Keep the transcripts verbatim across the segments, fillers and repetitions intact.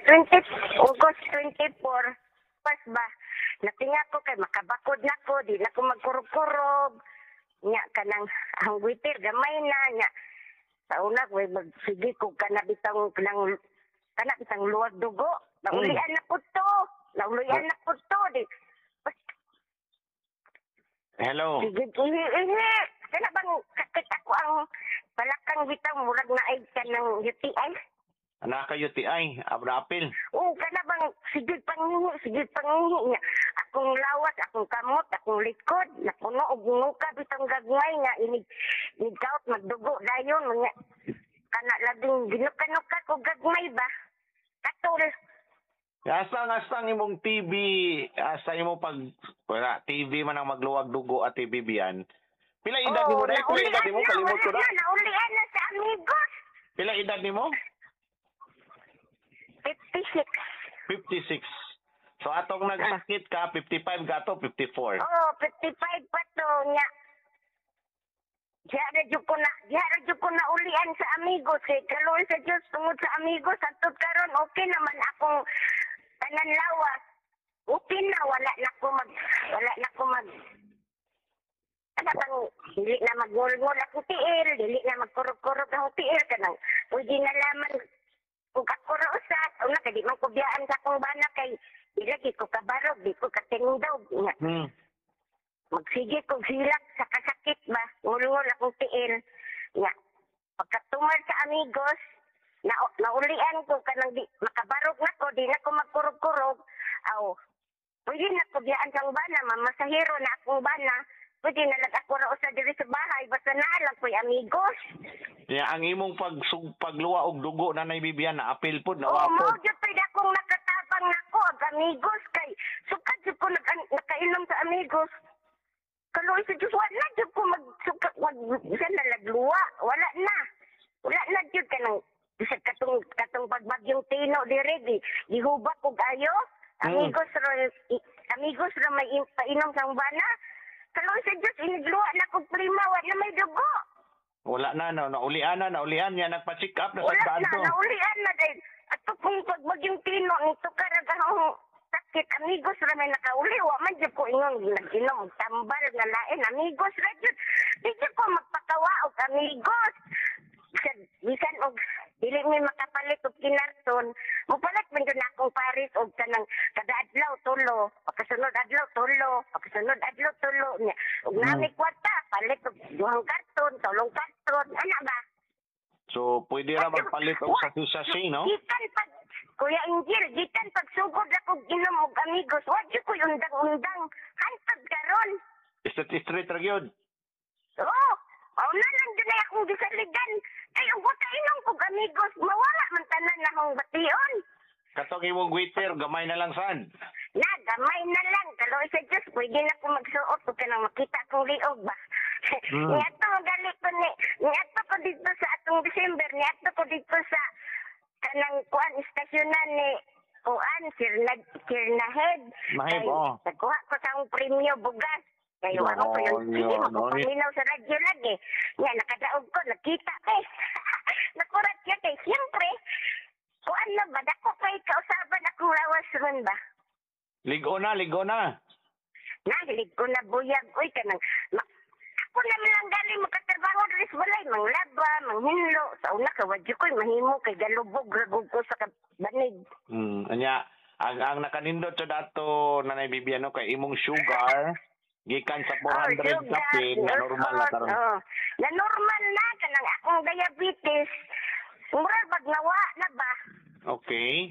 twenty, August twenty-four, pas ba, natinga ko kay makabakod na ko, di na ko magkurog-kurog, nya kanang ang witir, gamay na, nya, sa una ko, magsige ko kanabitang, kanang, kanabitang luwag dugo, naulian mm. na po to, naulian na po to, di, pas, hello. Sige, ihi, ihi, kana bang kakit ako ang palakang bitang murag na ay ka ng U T I? Anak ka U T I, Abrapil. Oo, kana bang sige pangingi, sige pangingi niya. Akong lawas, akong kamot, akong likod, napuno og nuka bitang gagmay nga inig inigkaut magdugo dayon mga kana labing ginuka-nuka ko gagmay ba. Katol. Asa nga sang imong T V, asa imong pag wala T V man ang magluwag dugo at T V biyan. Pila edad nimo dai? Pila edad nimo? Kalimot ko na. Naulian na sa amigos. Pila edad nimo? fifty-six. fifty-six. So atong nagsakit ka, fifty-five ka to, fifty-four. Oh, fifty-five pa to nya. Diara jud ko na, diara jud ko na ulian sa amigos kay kaloy sa Dios tungod sa amigos antud karon okay naman akong tanan lawas. Okay na wala na ko mag wala na ko mag Ano bang, dili na magngol-ngol akong tiil, dili na magkurog-kurog akong tiil, kanang pwede na laman kung kakurusat, o na, kadi man kubiyaan sa akong bana kay, di lagi ko kabarog, di ko katingdaw. Hmm. Magsige kong silak sa kasakit ba, ngul-ngol akong tiil. Nga, pagkatumar sa amigos, na naulian ko kanang di, makabarog na ko, di na ko magkurog-kurog, aw, pwede na kubiyaan sa akong bana, mamasahiro na akong bana, pwede na lang ako raw sa diri sa bahay, basta naalang ko'y amigos. Yeah, ang imong pag pagluwa og dugo na naibibiyan na apil pod na wapod. Oo, mo jud pwede akong nakatabang nako ag amigos kay sukad jud ko nag nakainom sa amigos. Kaloy sa Diyos, wala jud ko magsukat wag sa nalagluwa, wala na. Wala na jud kanang sa katong katong pagbagyong tino diri di gihubak og ayo. Amigos hmm. ro amigos ro may painom sa bana. Kaloy sa Diyos, inigluwa na kong prima, wala may dugo. Wala na, no, naulian na, naulian niya, nagpa-check up na sa daan to. Wala na, naulian na dahil. At kung pagbagyong tino, nito karagahong sakit, amigos ra may nakauli, wa man dyan ko ingon, nag-inom, tambal, na lain, amigos ra dyan. Di dyan ko magpakawa og amigos. Bisan, bisan og, dili may makapalit og kinarton, mupalit man dyan akong paris og kanang kada adlaw tulo, pagkasunod adlaw tulo, pagkasunod adlaw tulo niya. Og nami kwarta, palit og duhang karton, tulong karton, ana ba? So, pwede ra magpalit og sasi-sasi, no? Gikan pag, Kuya Angel, gikan pag sugod ako ginom og amigos, wa jud ko undang-undang, hantod karon. Street-street ra gyud. Oo, mauna lang dyan ay akong gisaligan. Ay, ang buta inom ko amigos, mawala man tanan na akong bation. Katong imong waiter, gamay na lang saan? Na, gamay na lang. Kaloy sa Diyos, pwede na ko magsuot kung kanang makita kong liog ba. Hmm. Niyato magalit ko ni, niyato ko dito sa atong December, niyato ko dito sa kanang kuan istasyonan ni kuan, Sirna, Sirna Head. Mahib, oo. Nagkuha ko sa akong premyo bugas. Kaya no, ako ko yung sige, magpaminaw sa radyo lagi. Nga, nakadaog ko, nakita eh. Nakurat siya kay, siyempre, kung ano ba, dako kay kausaban akong lawas ron ba? Ligo na, ligo na. Nahilig ko na buyag, uy, kanang, ako naman lang galing makatrabaho rin walay, manglaba, manghinlo. Sa una, kawadyo ko'y mahimo kay galubog, ragog ko sa banig. Hmm, anya, ang, ang nakanindot sa dato na naibibiyan no, kay imong sugar, gikan sa four hundred oh, kape na normal na karon. Oh, na normal na kanang akong diabetes. Mura bag nawa na ba? Okay.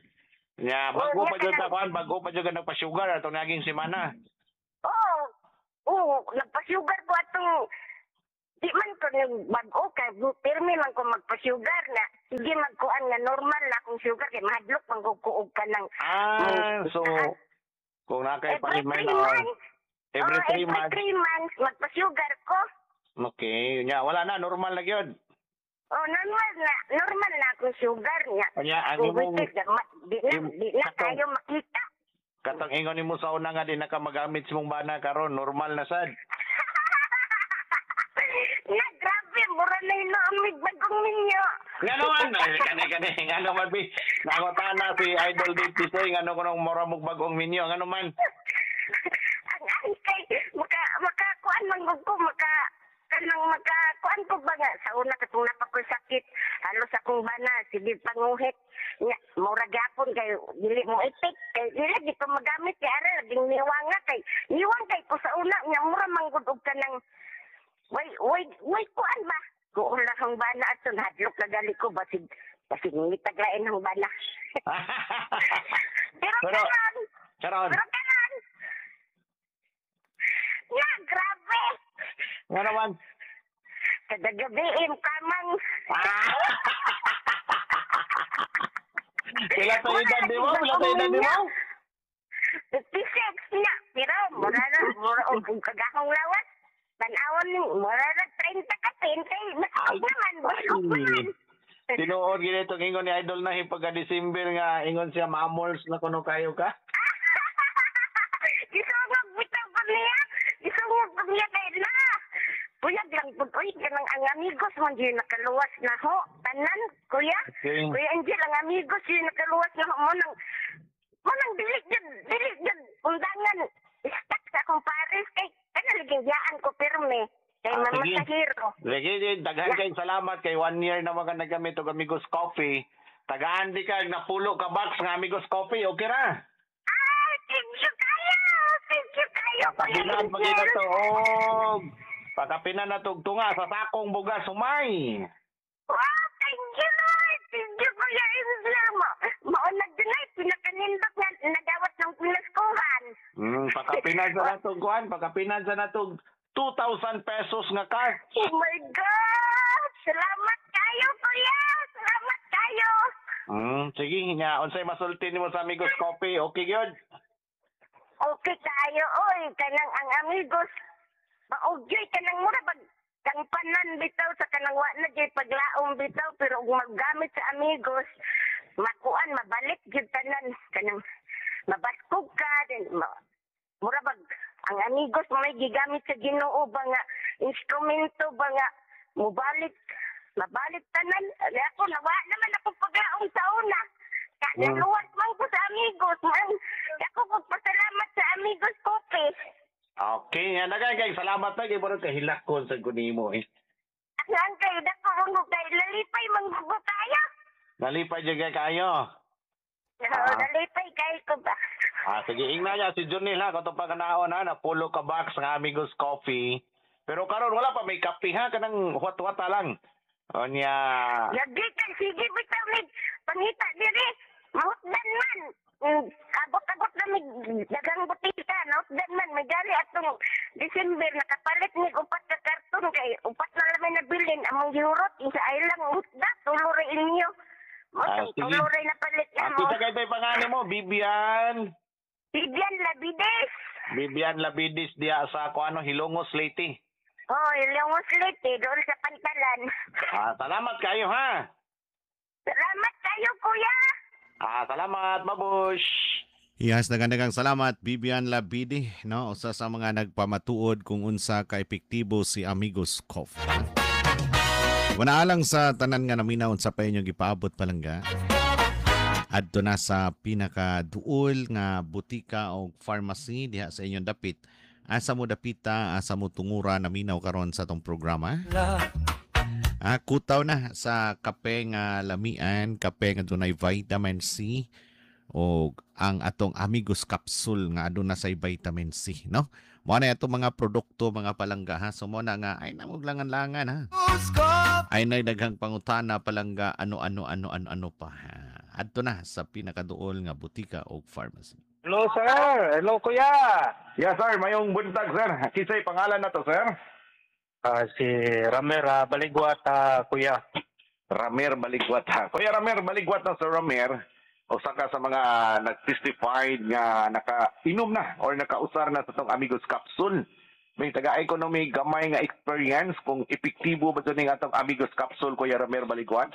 Nya bago oh, pa jud ta bago pa jud nagpa-sugar atong naging semana. Oh. Oh, nagpa-sugar ko atong di man ko nagbago kay pirmi man ko magpa-sugar na sige magkuan nga normal na akong sugar kay mahadlok man ko kuog ka ng ah, so kung nakay pa-reminder every oh, three every months. three months, magpa-sugar ko. Okay. Nya, wala na. Normal na yun. Oh, normal na. Normal na akong sugar niya. Kanya, ang imong... Di na, di na tayo makita. Katang ingon ni mo sa una nga, di na ka magamit sa mong bana karon normal na sad. Na, grabe mura na yun ang may bagong ninyo. Nga naman, ay, kani, kani, nga naman, bi. Nangutana si Idol Dave Tisoy, nga naman kung mura mong bagong minyo, nga naman. Ang ay kay, maka, makakuan man ko, maka, kanang makakuan ko ba nga, sa una katong napakoy sakit, halos akong bana, sige panguhit, nga, mura gapon kay, dili mo ipik, kay, dili, di ko magamit, kay ara, laging niwang nga, kay, niwang kay ko sa una, nga, mura manggudog ka ng, way, way, way, kuan ba? Kuon lang ang bana at hadlok na gali ko, basig, basig ngitaglain ang bana. Pero Pero, karon, Charon, pero karon, nga, grabe. nga naman. Kada gabi, im kamang. Ah! Pila sa edad di mo? Pila sa edad di mo? fifty-six niya. Pero, mura na, mura, o kung kagakong lawas, tanawon ni, mura na, thirty ka, twenty. Basok naman, basok naman. Tinuod gini itong ingon ni Idol na pagka-December nga ingon siya mamols na kuno kayo ka. Isungog bitaw ko niya. Isungog ko niya kayo na. Kuya, lang po, uy, kanang ang amigos mo, di nakaluwas na ho. Tanan, kuya. Okay. Kuya Angel, ang amigos, di nakaluwas na ho. Mo nang, mo nang dilig dyan, dilig dyan, undangan. Istak sa akong pares, kay, kanaligayaan ko, pirme. Kay Ah, mama sige. sa hero. Sige, daghan kayong salamat kay one year naman ka nagamit og Amigos Coffee. Tagaan di ka napulo ka box ng Amigos Coffee, okay ra? Ah, thank you kayo. Thank you kayo, Kuya Pakapinan pag ina Angel. to og pakapinan na tog tunga sa sakong bugas sumay. Wow, thank you, Lord. Thank you, Kuya Angel. Ma- Maunag din ay, pinakanindot nga, nagawat ng pinaskuhan. Hmm, pakapinan sa natog kuan, pakapinan sa natog two thousand pesos nga card. Oh my God! Salamat kayo, Kuya! Salamat kayo! Hmm, sige nga unsay masulti nimo sa Amigos Coffee, okay gyud? Okay kayo, oy! Kanang ang amigos. Maugyoy kanang mura pag kang panan bitaw sa kanang wa na jay paglaom bitaw pero kung maggamit sa amigos, makuan, mabalik jud tanan. Kanang mabaskog ka, din, ma, mura bag ang amigos may gigamit sa Ginoo ba nga instrumento ba nga mubalik mabalik tanan. Ali ako nawa naman ako paglaom sa una. Kaya Mm. luwas man ko sa amigos man. Ako ko pasalamat sa amigos Coffee. Okay, nga nagay kay salamat na kay murag kahilakon sa kunimo eh. Ang kayo dako mo kay lalipay manggugo tayo. Nalipay jud kay kayo. Ah. Lalipay kayo ko ba? Ah, sige, ingna niya si Junil ha, kato pa kanaon ha, na pulo ka box ng Amigos Coffee. Pero karon wala pa may kape ha, kanang huwat-huwata lang. O niya, Lagi ka, sige bitaw ni pangita diri. Mahutdan man. Mm, abot-abot na may dagang butika. Mahutdan man. May gali atong December nakapalit ni upat ka karton kay upat na lamin na bilin. Among giurot, isa ay lang hutda. Tuloy inyo. Ah, Mo sige. tuloy na palit na ang mo. kita kay tay pangalan mo, Bibian. Bigyan labides. Bibian Labidis diya sa kuano Hilongos Leyte. Oh, ilang uslit eh. Doon sa pantalan. Ah, salamat kayo ha. Salamat kayo, kuya. Ah, salamat, babush. Yes, dagandagang salamat Bibian Labidi, no? Usa sa mga nagpamatuod kung unsa ka epektibo si Amigos Coffee. Wanaalang sa tanan nga naminaw sa pa inyong gipaabot palangga. Adto na sa pinakaduol nga butika o pharmacy diha sa inyong dapit. Asa mo dapita, asa mo tungura naminaw karon sa tong programa. Ah, kutaw na sa kape nga lamian, kape nga dunay vitamin C o ang atong Amigos Capsule nga aduna say vitamin C, no? Mo na itong mga produkto, mga palangga ha. So mo na nga ay namuglangan-langan ha. Ay nay daghang pangutana palangga ano-ano ano-ano ano pa. Ha. Adto na sa pinakaduol nga butika o pharmacy. Hello, sir. Hello, kuya. Yes sir, mayong buntag sir. Kisay pangalan na to sir? Ah, si Ramera Baligwat, ah, kuya. Ramer Baligwat ha. Kuya Ramer Baligwat na Sir Ramer. O saka sa mga nag-testified nga naka-inom na or nakausar na sa itong Amigos Capsule. May taga-economy gamay nga experience kung epektibo ba ito ng atong Amigos Capsule, Kuya Ramer Baligwat?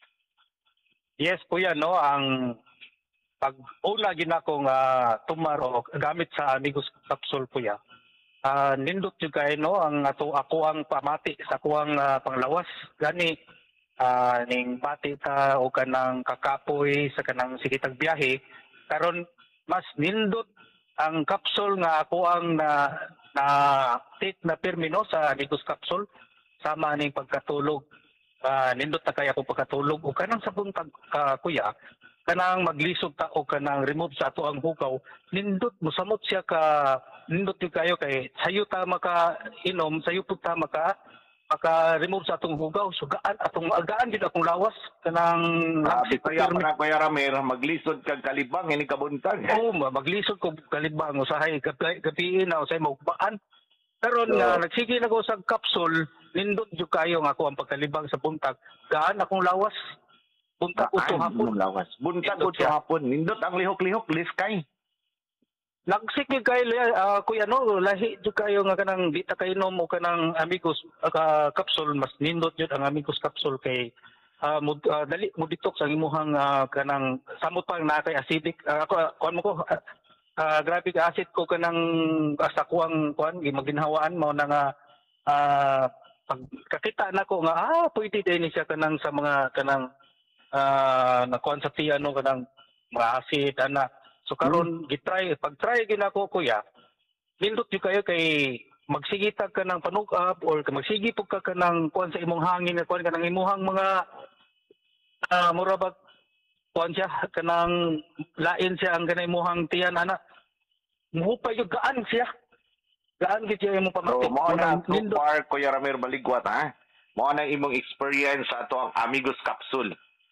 Yes, kuya, no. Ang pag una gina kong uh, tumaro gamit sa Amigos Capsule, kuya. ah, nindot jud kay no ang ato ako ang pamati sa ako ang ah, panglawas gani ah, ning pati ta o kanang kakapoy sa kanang sikitag biyahe karon mas nindot ang kapsul nga ako ang na na take na permino sa Amigos Capsule sama ning pagkatulog. Ah, nindot ta kay ako pagkatulog o kanang sa buntag ah, kuya kanang maglisod ta o kanang remove sa ato ang hugaw nindot mosamot siya ka nindot yung kayo kay sayo ta maka inom sayo pud ta maka maka remove sa atong hugaw so gaan atong agaan gid akong lawas kanang Grabe, langsik kaya permi- para Kuya Ramer, maglisod kag kalibang, ini kabuntag. Oo, ma- maglisod ko kalibang usahay gabi gabiin na usay magbaan. Karon So- nga nagsige na ko sa capsule, nindot jud kayo nga ako ang pagkalibang sa buntag. Gaan akong lawas. Buntag uto Ay, hapon. anong lawas. Buntag Nindot uto siya. hapon. Nindot ang lihok-lihok, liskay. Nagsige kay uh, kuya no, lahi jud kayo nga kanang di ta kainom o kanang Amigos uh, capsule mas nindot jud ang Amigos capsule kay uh, mud, uh, dali mo detox ang imuhang uh, kanang samot pang na kay acidic uh, ako uh, kuan mo ko uh, uh, grabe ka acid ko kanang asa ko ang kuan gimaginhawaan mo na nga uh, pag kakita na ko nga ah pwede din siya kanang sa mga kanang uh, nakuan sa tiyan no kanang mga acid ana so karon gitry pag try ginako kuya nindot jud kayo kay magsigitag ka ng panukap or magsigi pug ka kanang kuan sa imong hangin nga kuan kanang imuhang mga uh, mura ba kuan siya kanang lain siya ang kanang imuhang tiyan ana muhupay jud gaan siya gaan gid siya imong So, pamatik mo na so nindot far, Kuya Ramer Baligwat, ha? Mo na imong experience sa ato ang Amigos Capsule.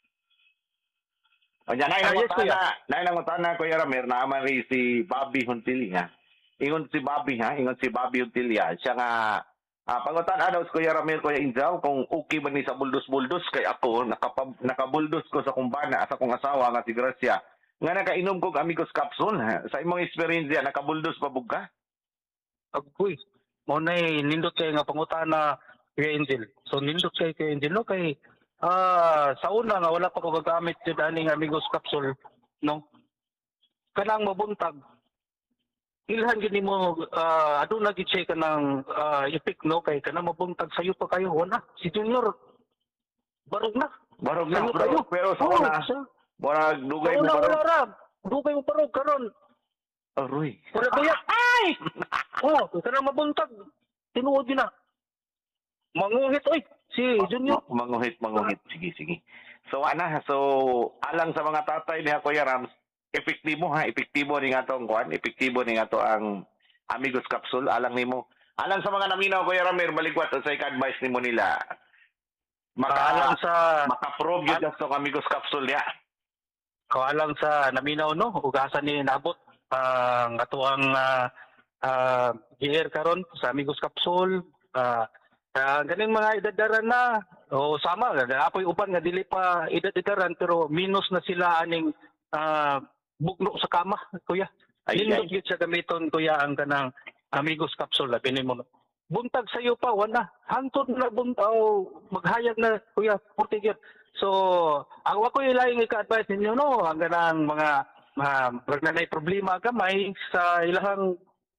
O yan, Ah, nain yes, ang kuya. utana, nain ang utana, Kuya Ramer, naaman rin si Bobby Huntilia. Ingon si Bobby, ha? Ingon si Bobby Huntilia. Siya nga, ah, pangutan ano, Kuya Ramer, Kuya Injaw, kung okay ba ni sa buldos-buldos, kay ako, nakapab, nakabuldos ko sa kumbana, sa kong asawa, nga si Gracia. Nga nakainom ko Amigos Capsule, ha? Sa imong experience yan, nakabuldos pa bug ka? Agoy, mo na nindot kay nga pangutana kay Angel. So nindot kay kay Angel no kay ah sa una nga wala pa ko gagamit jud aning Amigos Capsule no. Kanang mabuntag ilhan gid nimo uh, aduna gid siya kanang uh, epic no kay kanang mabuntag sayo pa kayo wala si Junior barog na. Barog na, Sayo pero, pero sa Oo, una, sa- mura sa dugay mo una barog. wala ra. Dugay mo barog karon. Aroy. Wala buyak. Ay! Oh, kanang mabuntag. Tinuod yun na. Manguhit oy si Junior. Manguhit, manguhit. Sige, sige. So, ana, so, alang sa mga tatay niya, Kuya Rams, epektibo ha, epektibo ni nga to ang kuan, epektibo ni nga to ang Amigos Capsule, alang nimo. Alang sa mga naminaw, Kuya Ramer, baligwat, sa advice nimo nila, Kaalang maka, sa maka-probe yun sa Amigos Capsule niya. kaalang sa naminaw no ugasan ni nabot ang ato ang uh, uh, G R karon sa Amigos Capsule uh, uh, ganing mga edadaran na o sama apoy uban nga dili pa edadaran pero minus na sila aning uh, bugno sa kama kuya. Ay, Nindot ay. gyud sa gamiton kuya ang kanang Amigos Capsule labi nimo no. Buntag sayo pa wala hantod na buntaw maghayag na kuya forty gyud. So ang ako ilaing ika-advise ninyo no ang ganang mga mga uh, may problema gamay sa ilahang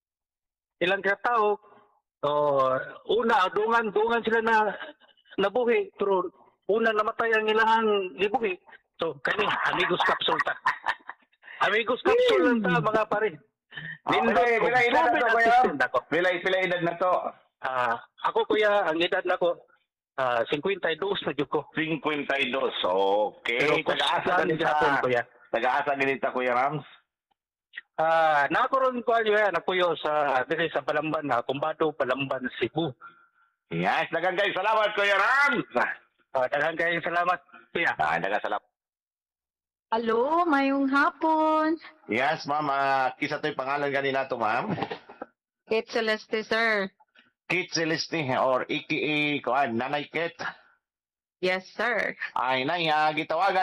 ilang katao o una dungan dungan sila na nabuhi pero una namatay ang ilahang libuhi. So kani Amigos Capsule ta. Amigos Capsule lang ta mga pare. Ah, pilay, pilay edad na to, Kuya Ram? Nako. Pilay, pilay edad na to. Ah, ako kuya ang edad nako ah fifty-two na jud ko. fifty-two. Pero Okay. Taga-asa kusgan din sa aton sa... kuya. Taga-asa din ita, Kuya Rams? Ah, nakoron ko niya nakuyo sa dili sa Palamban na Kumbado, Palamban, Cebu. Yes, dagang kayo. Salamat, Kuya Rams! Ah, daghan kayong salamat kuya. Ah, dagang salamat. Hello, mayong hapon. Yes, ma'am. Uh, kisa to'y pangalan ganina to, ma'am. Kate Celeste, sir. Kate Celeste or A K A kuan, Nanay Kate. Yes, sir. Ay, nay, uh, gitawagan